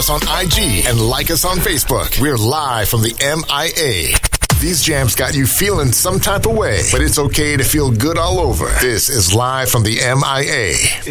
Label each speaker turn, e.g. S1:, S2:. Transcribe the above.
S1: us on IG and like us on Facebook. We're live from the MIA. These jams got you feeling some type of way, but it's okay to feel good all over. This is live from the MIA.